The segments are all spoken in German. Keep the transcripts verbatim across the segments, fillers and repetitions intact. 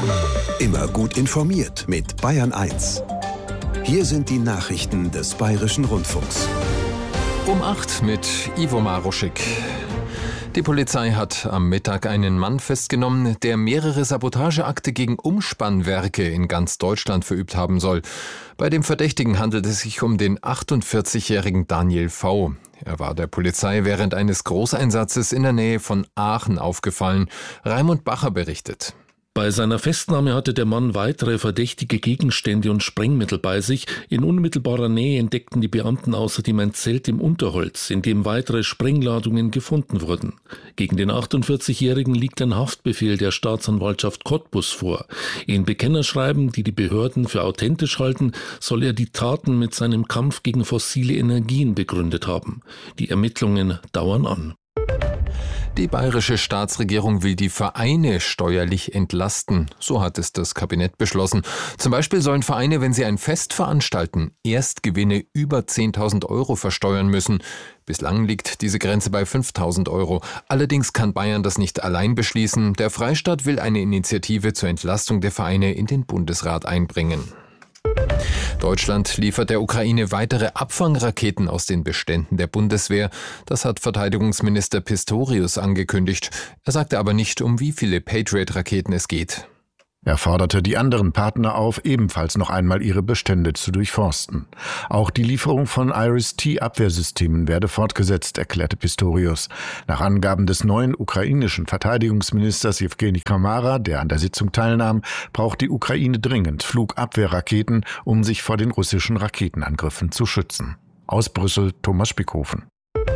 Immer gut informiert mit Bayern eins. Hier sind die Nachrichten des Bayerischen Rundfunks. Um acht mit Ivo Maruschik. Die Polizei hat am Mittag einen Mann festgenommen, der mehrere Sabotageakte gegen Umspannwerke in ganz Deutschland verübt haben soll. Bei dem Verdächtigen handelt es sich um den achtundvierzigjährigen Daniel V. Er war der Polizei während eines Großeinsatzes in der Nähe von Aachen aufgefallen. Raimund Bacher berichtet. Bei seiner Festnahme hatte der Mann weitere verdächtige Gegenstände und Sprengmittel bei sich. In unmittelbarer Nähe entdeckten die Beamten außerdem ein Zelt im Unterholz, in dem weitere Sprengladungen gefunden wurden. Gegen den achtundvierzigjährigen liegt ein Haftbefehl der Staatsanwaltschaft Cottbus vor. In Bekennerschreiben, die die Behörden für authentisch halten, soll er die Taten mit seinem Kampf gegen fossile Energien begründet haben. Die Ermittlungen dauern an. Die bayerische Staatsregierung will die Vereine steuerlich entlasten. So hat es das Kabinett beschlossen. Zum Beispiel sollen Vereine, wenn sie ein Fest veranstalten, Erstgewinne über zehntausend Euro versteuern müssen. Bislang liegt diese Grenze bei fünftausend Euro. Allerdings kann Bayern das nicht allein beschließen. Der Freistaat will eine Initiative zur Entlastung der Vereine in den Bundesrat einbringen. Deutschland liefert der Ukraine weitere Abfangraketen aus den Beständen der Bundeswehr. Das hat Verteidigungsminister Pistorius angekündigt. Er sagte aber nicht, um wie viele Patriot-Raketen es geht. Er forderte die anderen Partner auf, ebenfalls noch einmal ihre Bestände zu durchforsten. Auch die Lieferung von Iris-T-Abwehrsystemen werde fortgesetzt, erklärte Pistorius. Nach Angaben des neuen ukrainischen Verteidigungsministers Jewgeni Kamara, der an der Sitzung teilnahm, braucht die Ukraine dringend Flugabwehrraketen, um sich vor den russischen Raketenangriffen zu schützen. Aus Brüssel, Thomas Spickhofen.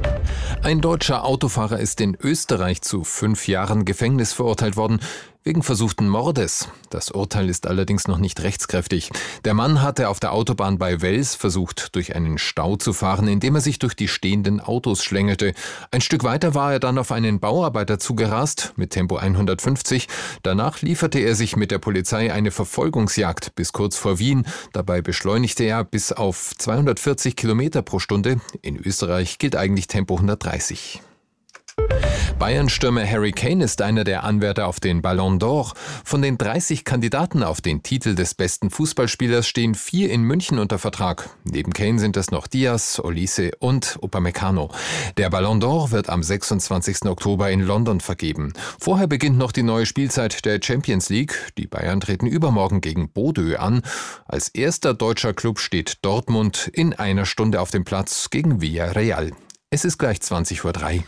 Ein deutscher Autofahrer ist in Österreich zu fünf Jahren Gefängnis verurteilt worden, wegen versuchten Mordes. Das Urteil ist allerdings noch nicht rechtskräftig. Der Mann hatte auf der Autobahn bei Wels versucht, durch einen Stau zu fahren, indem er sich durch die stehenden Autos schlängelte. Ein Stück weiter war er dann auf einen Bauarbeiter zugerast, mit Tempo hundertfünfzig. Danach lieferte er sich mit der Polizei eine Verfolgungsjagd bis kurz vor Wien. Dabei beschleunigte er bis auf zweihundertvierzig Kilometer pro Stunde. In Österreich gilt eigentlich Tempo hundertdreißig. Bayern-Stürmer Harry Kane ist einer der Anwärter auf den Ballon d'Or. Von den dreißig Kandidaten auf den Titel des besten Fußballspielers stehen vier in München unter Vertrag. Neben Kane sind es noch Diaz, Olise und Upamecano. Der Ballon d'Or wird am sechsundzwanzigsten Oktober in London vergeben. Vorher beginnt noch die neue Spielzeit der Champions League. Die Bayern treten übermorgen gegen Bodø an. Als erster deutscher Klub steht Dortmund in einer Stunde auf dem Platz gegen Villarreal. Es ist gleich zwanzig Uhr drei.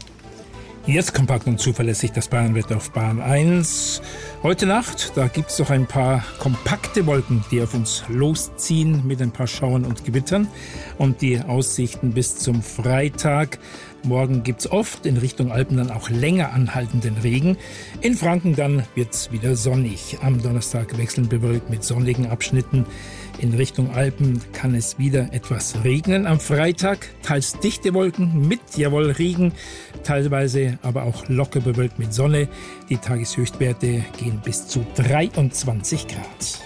Jetzt kompakt und zuverlässig das Bayernwetter auf Bayern eins. Heute Nacht, da gibt es doch ein paar kompakte Wolken, die auf uns losziehen mit ein paar Schauern und Gewittern. Und die Aussichten bis zum Freitag. Morgen gibt es oft in Richtung Alpen dann auch länger anhaltenden Regen. In Franken dann wird es wieder sonnig. Am Donnerstag wechselnd bewölkt mit sonnigen Abschnitten. In Richtung Alpen kann es wieder etwas regnen. Am Freitag teils dichte Wolken mit, jawohl, Regen, teilweise aber auch locker bewölkt mit Sonne. Die Tageshöchstwerte gehen bis zu dreiundzwanzig Grad.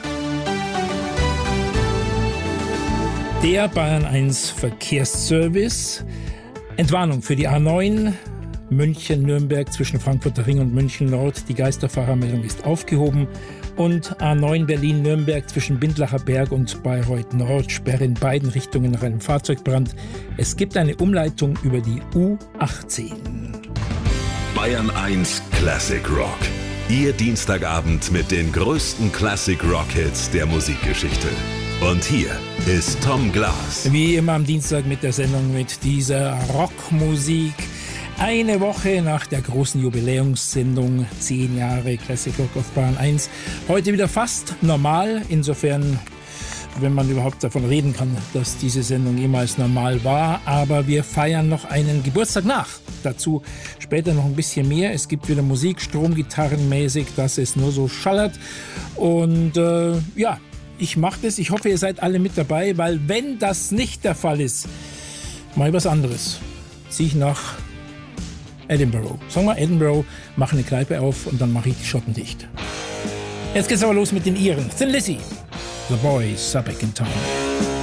Der Bayern eins Verkehrsservice. Entwarnung für die A neun. München-Nürnberg zwischen Frankfurter Ring und München Nord. Die Geisterfahrermeldung ist aufgehoben. Und A neun Berlin-Nürnberg zwischen Bindlacher Berg und Bayreuth Nord. Sperre in beiden Richtungen nach einem Fahrzeugbrand. Es gibt eine Umleitung über die U achtzehn. Bayern eins Classic Rock. Ihr Dienstagabend mit den größten Classic Rock-Hits der Musikgeschichte. Und hier ist Tom Glas. Wie immer am Dienstag mit der Sendung mit dieser Rockmusik. Eine Woche nach der großen Jubiläumssendung, zehn Jahre Classic Rock auf Bayern eins. Heute wieder fast normal, insofern, wenn man überhaupt davon reden kann, dass diese Sendung jemals normal war. Aber wir feiern noch einen Geburtstag nach. Dazu später noch ein bisschen mehr. Es gibt wieder Musik, Stromgitarrenmäßig, dass es nur so schallert. Und äh, ja, ich mache das. Ich hoffe, ihr seid alle mit dabei, weil wenn das nicht der Fall ist, mal was anderes. Zieh ich nach Edinburgh. Sagen wir Edinburgh, mache eine Kneipe auf und dann mache ich die Schotten dicht. Jetzt geht's aber los mit den Iren. Thin Lizzy. The Boys are back in town.